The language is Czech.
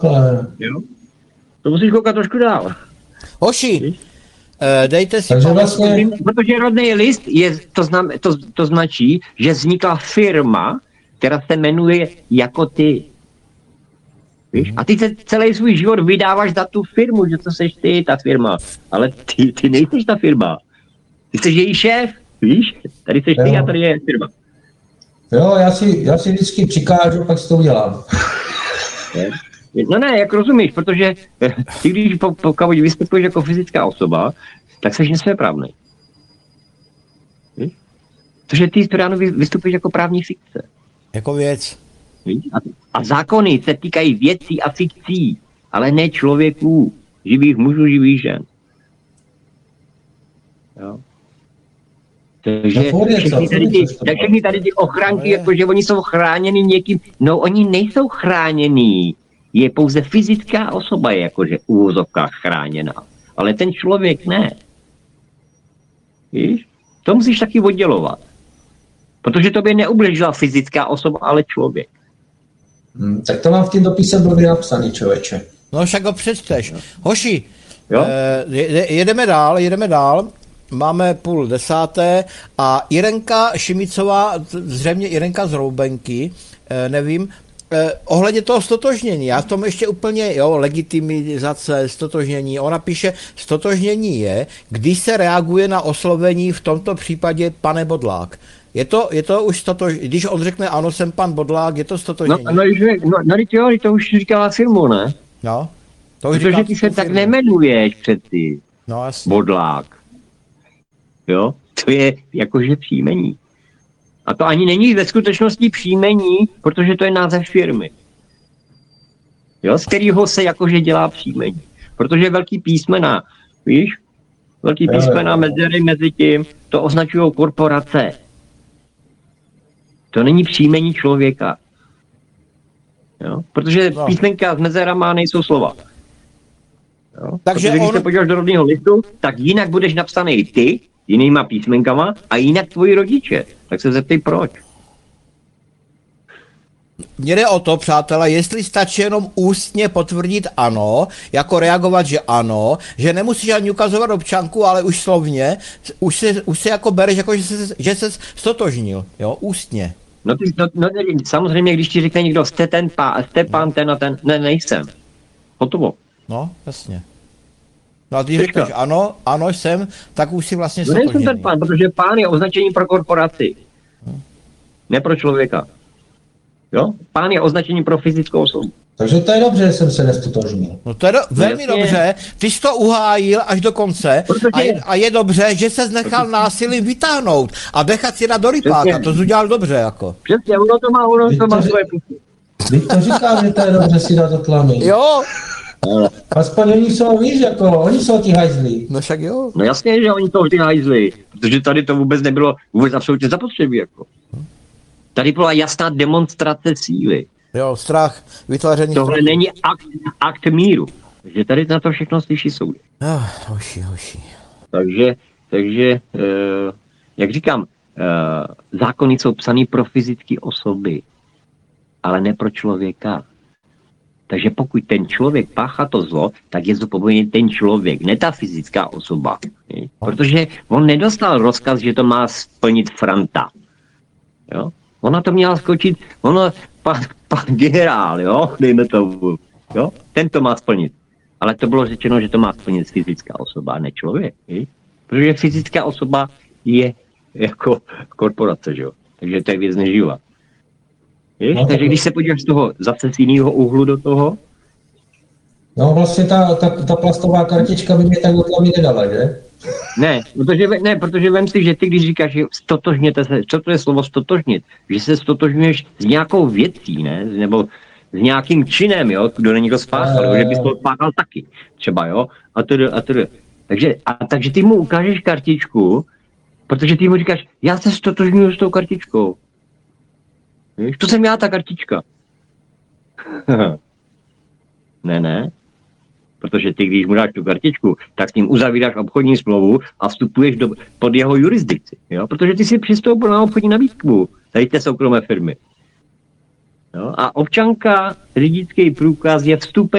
Jo? To musíš koukat trošku dál. Hoši, dejte si... Vlastně... Protože rodný list to značí, že vznikla firma, která se jmenuje jako ty. Víš? A ty se celý svůj život vydáváš za tu firmu, že to seš ty, ta firma. Ale ty nejseš ta firma. Ty jsi její šéf, víš? Tady seš ty a tady je firma. Jo, já si vždycky přikážu, pak si to udělám. No ne, jak rozumíš, protože ty, když pokud vystupuješ jako fyzická osoba, tak seš nesvéprávnej. Víš? Protože ty ráno vystupuješ jako právní fikce. Jako věc. A zákony se týkají věcí a fikcí, ale ne člověků, živých mužů, živých žen. Jo. Takže všechny tady ty ochranky, jakože oni jsou chráněni někým, no oni nejsou chráněni. Je pouze fyzická osoba, jakože v uvozovkách chráněná. Ale ten člověk ne. Víš? To musíš taky oddělovat. Protože tobě neubližila fyzická osoba, ale člověk. Tak to mám v tím dopise blbě napsaný, člověče. No však ho přečteš. Hoši, jedeme dál. Máme 9:30 a Irenka Šimicová, zřejmě Irenka z Roubenky, nevím, ohledně toho stotožnění, já v tom ještě úplně, legitimizace, stotožnění, ona píše, stotožnění je, když se reaguje na oslovení, v tomto případě pane Bodlák. Je to už stotožnění, když on řekne ano, jsem pan Bodlák, je to stotožnění? To už říkala firmu, ne? No. Protože ty se tak nemenuješ přeci, Bodlák. Jo? To je jakože příjmení. A to ani není ve skutečnosti příjmení, protože to je název firmy. Jo? Z kterého se jakože dělá příjmení. Protože velký písmena, víš? Velký písmena mezery mezi tím, to označují korporace. To není příjmení člověka. Jo? Protože písmenka s mezerama nejsou slova. Jo? Takže když se podíváš do rodného listu, tak jinak budeš napsaný ty, jinýma písmenkama a jinak tvoji rodiče. Tak se zeptej proč. Mně jde o to, přátelé, jestli stačí jenom ústně potvrdit ano, jako reagovat, že ano, že nemusíš ani ukazovat občanku, ale už slovně, už se jako bereš, jako že se stotožnil, jo, ústně. No samozřejmě, když ti řekne někdo, jste pán ten a ten, ne, nejsem. Hotovo. No, jasně. No a když řekneš ano jsem, tak už si vlastně stotožněný. Nejsem ten pán, protože pán je označení pro korporaci. Ne pro člověka. Jo? Pán je označení pro fyzickou osobu. Takže to je dobře, že jsem se nestotožnil. No to je velmi dobře, ty jsi to uhájil až do konce a je dobře, že ses nechal násilím vytáhnout a nechat si na do rypáka, to jsi udělal dobře jako. Přesně, ono to má svoje pusy. Když to říká, že to je dobře si dát do tlamy. Jo. Aspoň oni jsou, víš, jako, oni jsou ti hajzlí. No však jo. No jasně, že oni jsou ty hajzlí, protože tady to vůbec nebylo absolutně zapotřebí, jako. Tady byla jasná demonstrace síly. Jo, strach, vytváření... Tohle není akt míru. Takže tady na to všechno slyší soudy. Hoši. Takže jak říkám, zákony jsou psaný pro fyzické osoby, ale ne pro člověka. Takže pokud ten člověk páchá to zlo, tak je zodpovědný ten člověk, ne ta fyzická osoba. Protože on nedostal rozkaz, že to má splnit Franta. Jo? Ona to měla skočit, pan generál, jo, dejme tomu, jo, ten to má splnit. Ale to bylo řečeno, že to má splnit fyzická osoba, ne člověk, protože fyzická osoba je jako korporace, že jo, takže to je věc neživá. No, takže když se podíváš z toho zase z jiného úhlu do toho. No vlastně ta plastová kartička by mě tak odlami nedala, že? Protože vem si, že ty, když říkáš, že stotožněte se, co to je slovo stotožnit? Že se stotožňuješ s nějakou věcí, ne? Nebo s nějakým činem, jo? Kdo není to spáchal, že bys to spáchal taky, třeba, jo? A tedy. Takže ty mu ukážeš kartičku, protože ty mu říkáš, já se stotožňuju s tou kartičkou. Víš? To jsem já, ta kartička. Ne. Protože ty, když mu dáš tu kartičku, tak s ním uzavíráš obchodní smlouvu a vstupuješ pod jeho jurisdikci. Jo? Protože ty si přistoupil na obchodní nabídku tady té soukromé firmy. Jo? A občanka, řidičský průkaz je vstupen